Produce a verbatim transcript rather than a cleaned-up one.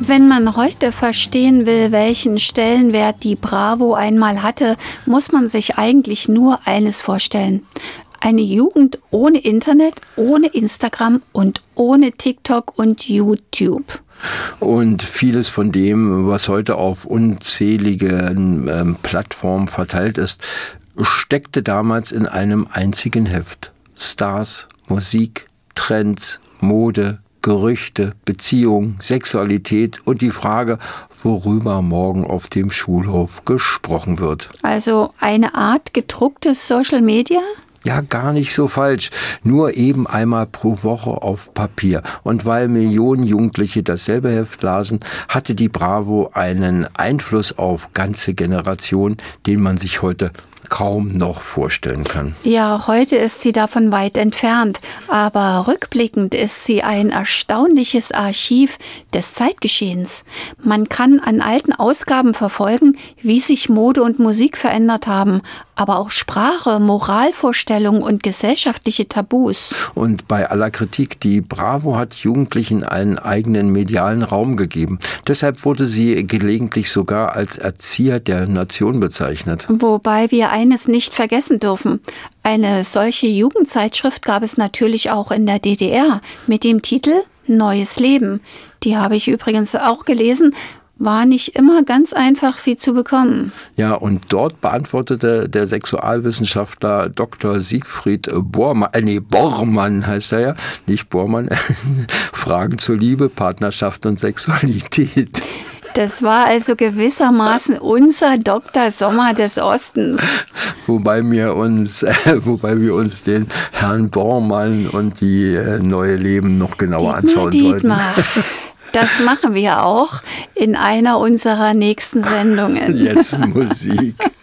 Wenn man heute verstehen will, welchen Stellenwert die Bravo einmal hatte, muss man sich eigentlich nur eines vorstellen. Eine Jugend ohne Internet, ohne Instagram und ohne TikTok und YouTube. Und vieles von dem, was heute auf unzähligen ähm, Plattformen verteilt ist, steckte damals in einem einzigen Heft. Stars, Musik, Trends, Mode, Gerüchte, Beziehung, Sexualität und die Frage, worüber morgen auf dem Schulhof gesprochen wird. Also eine Art gedrucktes Social Media? Ja, gar nicht so falsch. Nur eben einmal pro Woche auf Papier. Und weil Millionen Jugendliche dasselbe Heft lasen, hatte die Bravo einen Einfluss auf ganze Generationen, den man sich heute kaum noch vorstellen kann. Ja, heute ist sie davon weit entfernt, aber rückblickend ist sie ein erstaunliches Archiv des Zeitgeschehens. Man kann an alten Ausgaben verfolgen, wie sich Mode und Musik verändert haben, aber auch Sprache, Moralvorstellungen und gesellschaftliche Tabus. Und bei aller Kritik, die Bravo hat Jugendlichen einen eigenen medialen Raum gegeben. Deshalb wurde sie gelegentlich sogar als Erzieher der Nation bezeichnet. Wobei wir eines nicht vergessen dürfen. Eine solche Jugendzeitschrift gab es natürlich auch in der D D R mit dem Titel Neues Leben. Die habe ich übrigens auch gelesen. War nicht immer ganz einfach, sie zu bekommen. Ja, und dort beantwortete der Sexualwissenschaftler Doktor Siegfried Bormann, äh, nee, Bormann heißt er ja, nicht Bormann, Fragen zur Liebe, Partnerschaft und Sexualität. Das war also gewissermaßen unser Doktor Sommer des Ostens. Wobei wir uns, äh, wobei wir uns den Herrn Bormann und die äh, neue Leben noch genauer Dietmar, anschauen Dietmar. sollten. Das machen wir auch in einer unserer nächsten Sendungen. Jetzt Musik.